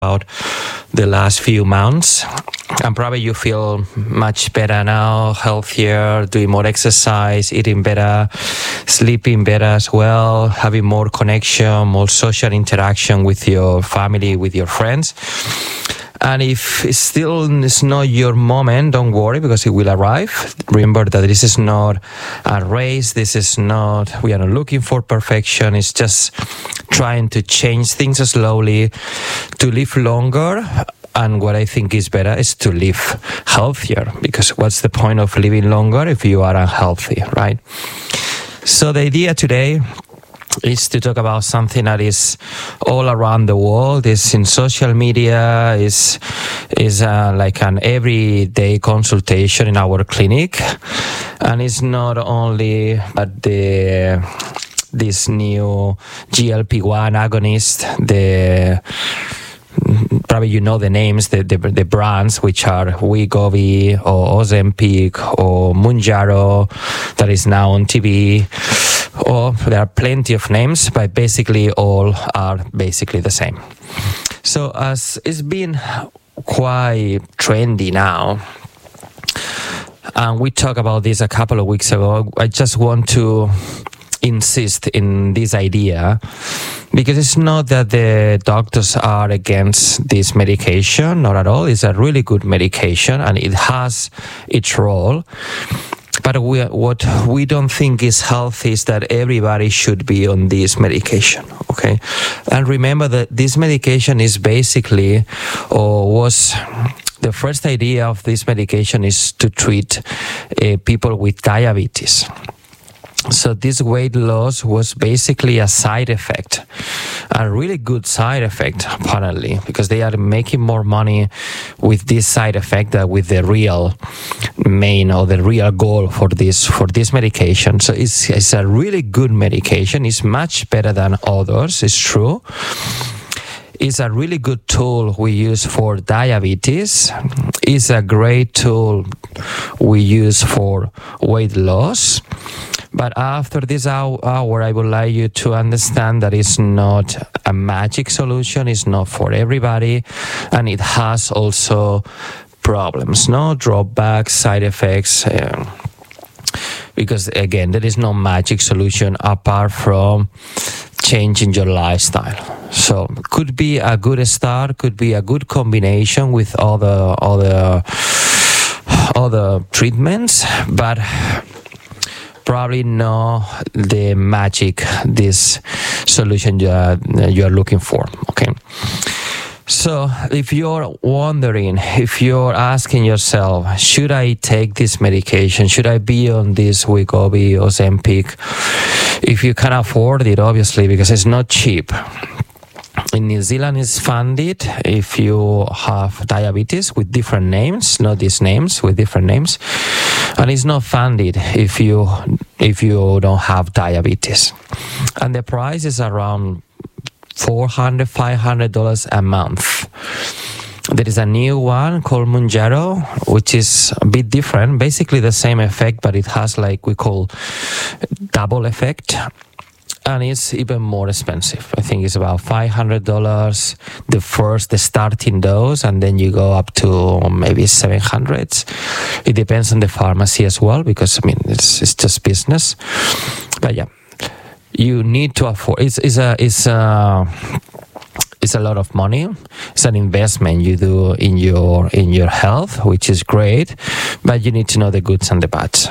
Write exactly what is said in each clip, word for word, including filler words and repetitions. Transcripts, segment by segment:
about the last few months, and probably you feel much better now, healthier, doing more exercise, eating better, sleeping better as well, having more connection, more social interaction with your family, with your friends. And if it still is not your moment, don't worry, because it will arrive. Remember that this is not a race. This is not, we are not looking for perfection. It's just trying to change things slowly, to live longer. And what I think is better is to live healthier, because what's the point of living longer if you are unhealthy, right? So the idea today is to talk about something that is all around the world, is in social media, is is uh, like an everyday consultation in our clinic, and it's not only at the this new G L P one agonist, the probably you know the names, the, the, the brands, which are Wegovy or Ozempic or Mounjaro, that is now on T V. Or there are plenty of names, but basically all are basically the same. So as it's been quite trendy now, and we talked about this a couple of weeks ago, I just want to insist in this idea, because it's not that the doctors are against this medication, not at all. It's a really good medication and it has its role. But we, what we don't think is healthy is that everybody should be on this medication, okay? And remember that this medication is basically, or was, the first idea of this medication is to treat uh, people with diabetes. So this weight loss was basically a side effect, a really good side effect, apparently, because they are making more money with this side effect than with the real main or the real goal for this for this medication. So it's, it's a really good medication. It's much better than others, it's true. It's a really good tool we use for diabetes. It's a great tool we use for weight loss. But after this hour, I would like you to understand that it's not a magic solution. It's not for everybody. And it has also problems, no drawbacks, side effects. Uh, because, again, there is no magic solution apart from changing your lifestyle. So could be a good start, could be a good combination with other, other, other treatments, but probably not the magic, this solution you are, you are looking for, okay? So if you're wondering, if you're asking yourself, should I take this medication? Should I be on this Wegovy or Ozempic? If you can afford it, obviously, because it's not cheap. In New Zealand, it's funded if you have diabetes with different names, not these names, with different names. And it's not funded if you if you don't have diabetes. And the price is around four hundred dollars, five hundred dollars a month. There is a new one called Mounjaro, which is a bit different, basically the same effect, but it has like we call double effect. And it's even more expensive. I think it's about five hundred dollars the first, the starting dose, and then you go up to maybe seven hundred dollars. It depends on the pharmacy as well, because, I mean, it's it's just business. But yeah, you need to afford. It's, it's, a, it's, a, it's a lot of money. It's an investment you do in your, in your health, which is great, but you need to know the goods and the bads.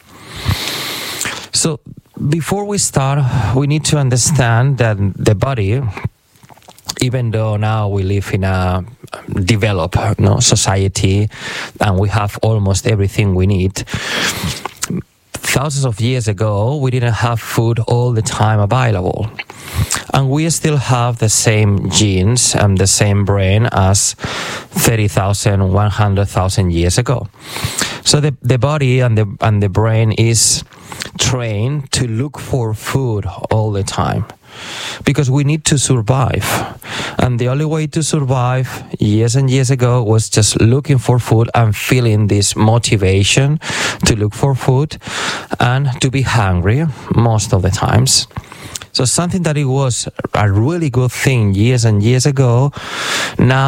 So, before we start, we need to understand that the body, even though now we live in a developed you know, society and we have almost everything we need, thousands of years ago, we didn't have food all the time available. And we still have the same genes and the same brain as thirty thousand, one hundred thousand years ago. So the, the body and the, and the brain is trained to look for food all the time, because we need to survive. And the only way to survive years and years ago was just looking for food and feeling this motivation to look for food and to be hungry most of the times. So something that it was a really good thing years and years ago, now